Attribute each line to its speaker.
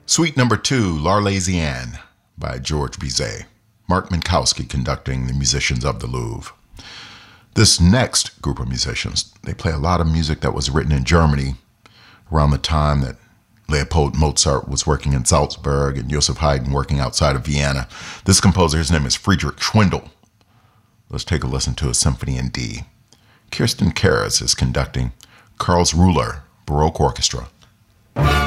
Speaker 1: Suite number 2, L'Arlésienne by George Bizet. Mark Minkowski conducting the musicians of the Louvre. This next group of musicians, they play a lot of music that was written in Germany around the time that Leopold Mozart was working in Salzburg and Joseph Haydn working outside of Vienna. This composer, his name is Friedrich Schwindel. Let's take a listen to a symphony in D. Kirsten Karas is conducting Karlsruher Baroque Orchestra.